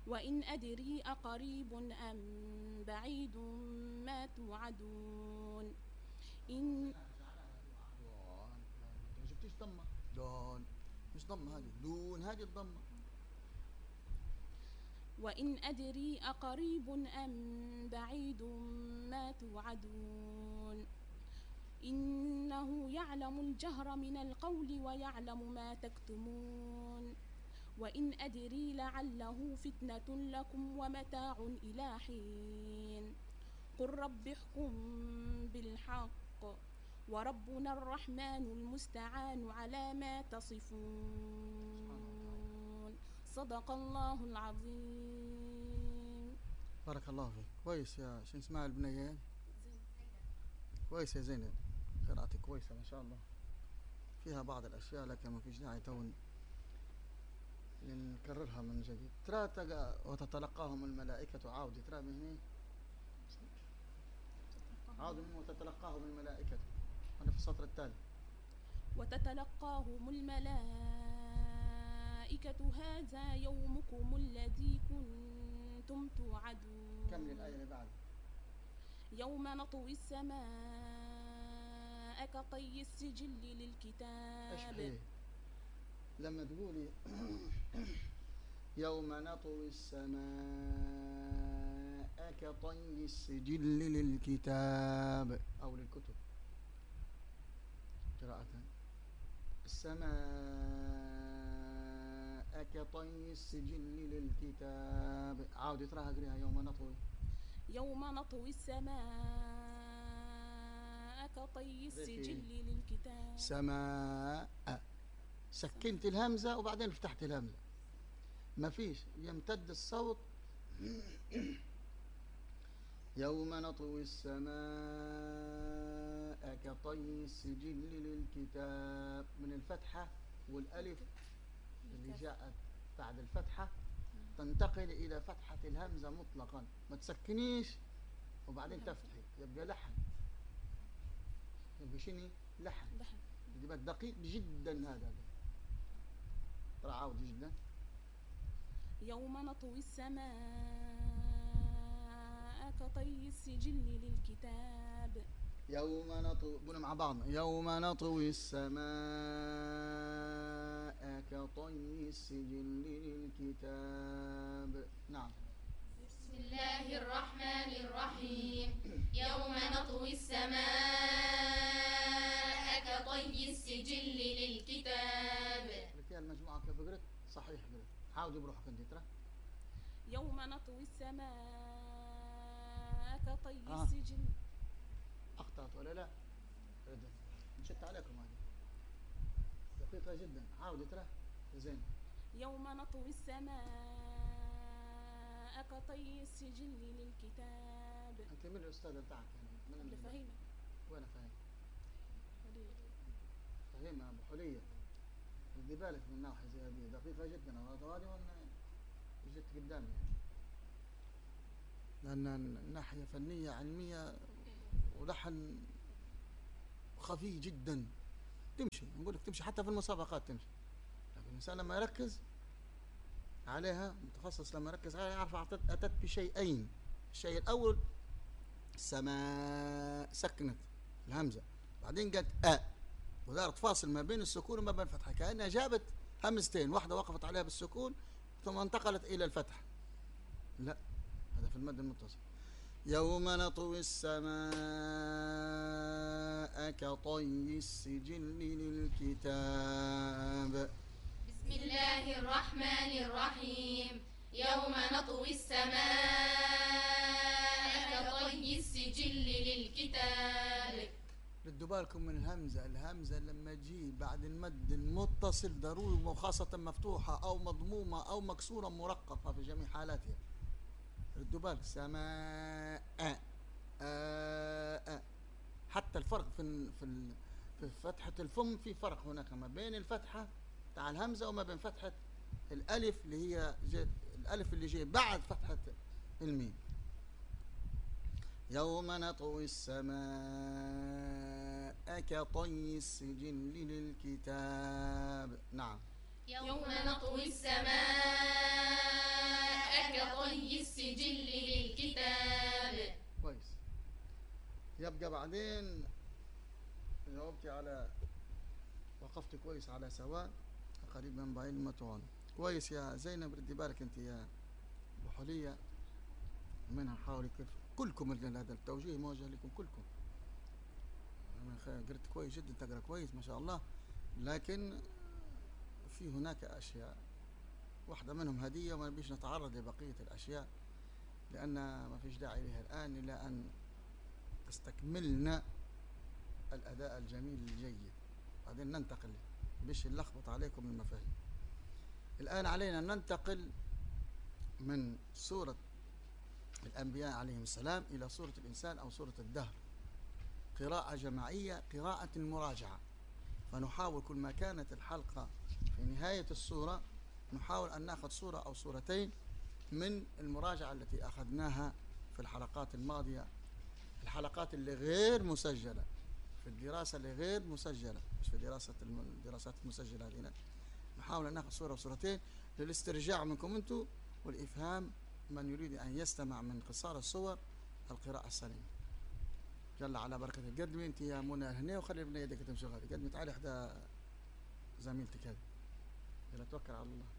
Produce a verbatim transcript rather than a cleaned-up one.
وإن أدري أقريب أم بعيد ما توعدون. إن جبتيش ضمة دون، مش ضمة هذه دون، هذه الضمة. وإن أدري أقريب أم بعيد ما توعدون. إنه يعلم الجهر من القول ويعلم ما تكتمون. وإن أدري لعله فتنة لكم ومتاع إلى حين. قل رب احكم بالحق وربنا الرحمن المستعان على ما تصفون. صدق الله العظيم. بارك الله فيك. كويس يا شو اسمها البنية؟ كويس يا زينب، قراءتك كويسة ما شاء الله، فيها بعض الأشياء لكن ما فيش داعي تو نكررها من جديد. ترى تقى وتتلقاهم الملائكة عودي، ترى من هنا عودي وتتلقاهم الملائكة، أنا في السطر التالي. وتتلقاهم الملائكة هذا يومكم الذي كنتم توعدون. كمل الآية اللي بعد. يوم نطوي السماء كطي السجل للكتاب. أشبه لما تقولي يوم نطوي السماء كطي السجل للكتاب أو للكتب قراءة، السماء كطي السجل للكتاب. عاود تراها قريها يوم نطوي. يوم نطوي السماء كطي السجل للكتاب. سماء سكنت الهمزة وبعدين فتحت الهمزة، ما فيش يمتد الصوت. يوم نطوي السماء كطي السجل للكتاب، من الفتحة والألف اللي جاءت بعد الفتحة تنتقل إلى فتحة الهمزة مطلقا، ما تسكنيش وبعدين تفتحي، يبقى لحن، يبقى شني لحن، يبقى دقيق جدا. هذا ترى عاود جدا. يوم نطوي السماء كطي السجل للكتاب. يوم نطوي، قولوا مع بعضنا، يوم نطوي السماء كطي السجل للكتاب. نعم. بسم الله الرحمن الرحيم. يوم نطوي السماء كطي السجل للكتاب. يا المجموعة كيف قلت؟ صحيح قلت. حاولوا بروحك انت ترى. يوم نطوي السماء كطي آه. السجل. أخطأت ولا لا؟ نشت عليكم هذه دقيقة جدا. عاودي ترى زين. يوم نطوي السماء كطي السجل للكتاب. أنت من الأستاذ بتاعك يعني؟ من اللي فهيمة. وين فهيمة؟ فهيمة أبو حلية. خدي بالك من ناحية زي هذه دقيقة جدا، هذا وانا جيت قدامي لأن الناحية فنية علمية ولحن خفي جدا، تمشي نقول لك تمشي حتى في المسابقات تمشي، لكن الإنسان لما يركز عليها، متخصص لما يركز عليها يعرف أتت بشيئين. الشيء الأول السماء سكنت الهمزة، بعدين قالت أ ودارت فاصل ما بين السكون وما بين الفتحة، كأنها جابت همزتين، واحدة وقفت عليها بالسكون ثم انتقلت إلى الفتح. لا، هذا في المد المتصل. يوم نطوي السماء كطي السجل للكتاب. بسم الله الرحمن الرحيم. يوم نطوي السماء كطي السجل للكتاب. ردوا بالكم من الهمزة، الهمزة لما تجي بعد المد المتصل ضروري وخاصة مفتوحة أو مضمومة أو مكسورة مرققة في جميع حالاتها. ردوا بالك سماء آ حتى الفرق في في في فتحة الفم، في فرق هناك ما بين الفتحة تاع الهمزة وما بين فتحة الألف اللي هي الألف اللي جاي بعد فتحة الميم. يوم نطوي السماء كطي السجل للكتاب. نعم. يوم نطوي السماء يبقى بعدين جاوبتي على، وقفت كويس على سواء قريب من بعين متوان. كويس يا زينب، ردي بالك انت يا ابو حليه، منها حاولي كيف كلكم هذا التوجيه موجه لكم كلكم. انا قريت كويس جدا، تقرا كويس ما شاء الله، لكن في هناك اشياء واحده منهم هديه، وما نبيش نتعرض لبقيه الاشياء لان ما فيش داعي لها الان الى ان تستكملنا الاداء الجميل الجيد، بعدين ننتقل بيش نلخبط عليكم المفاهيم. الان علينا ننتقل من سوره الانبياء عليهم السلام الى سوره الانسان او سوره الدهر، قراءه جماعيه، قراءه المراجعه. فنحاول كل ما كانت الحلقه في نهايه السوره نحاول ان ناخذ سوره او سورتين من المراجعه التي اخذناها في الحلقات الماضيه، الحلقات اللي غير مسجله، في الدراسه اللي غير مسجله، مش في دراسه الدراسات المسجله هذه، نحاول ان ناخذ سوره وسورتين للاسترجاع منكم انتم والافهام من يريد ان يستمع من قصار الصور القراءه السليمه. يلا على بركه الله. قدمي انت يا منى هنا وخلي ابن يدك تمشي غادي. قدمي تعالي احدى زميلتك هذه. يلا توكل على الله.